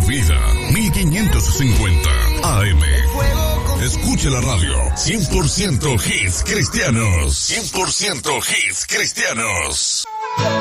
vida, 1550 AM. Escuche la radio, 100% hits cristianos. 100% hits cristianos.